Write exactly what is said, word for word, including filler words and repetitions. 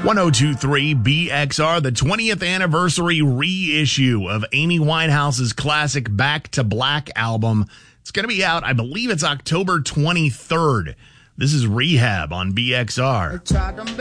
one oh two point three B X R, the twentieth anniversary reissue of Amy Winehouse's classic Back to Black album. It's going to be out, I believe it's October twenty-third. This is Rehab on B X R.